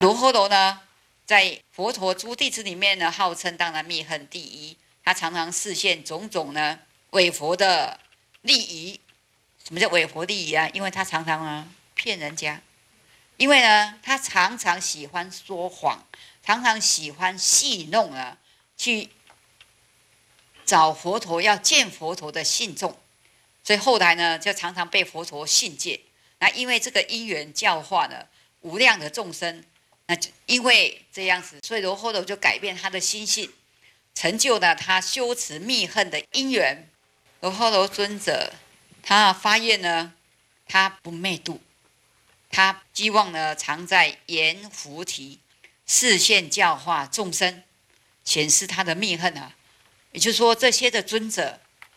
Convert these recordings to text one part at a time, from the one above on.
罗睺罗呢，在佛陀诸弟子里面呢，号称当然密恨第一。他常常示现种种呢伪佛的利益。什么叫伪佛利益啊？因为他常常呢骗人家，因为呢他常常喜欢说谎，常常喜欢戏弄啊，去找佛陀要见佛陀的信众，所以后来呢就常常被佛陀信戒。那因为这个因缘教化呢无量的众生，那就因为这样子，所以罗睺罗就改变他的心性，成就了他修持密恨的因缘。罗睺罗尊者他发愿呢，他不昧度，他希望呢常在阎浮提示现教化众生，显示他的密恨啊。也就是说，这些的尊者，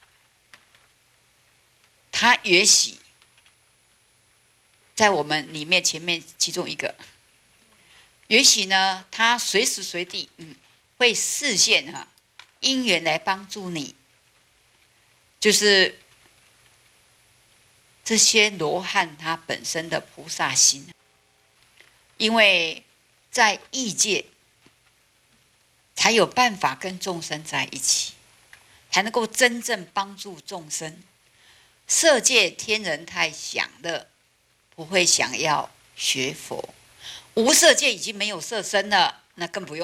他也许在我们里面前面其中一个，也许呢，他随时随地会示现因缘来帮助你，就是这些罗汉他本身的菩萨心，因为在异界才有办法跟众生在一起，才能够真正帮助众生。色界天人太享乐，不会想要学佛。无色界已经没有色身了，那更不用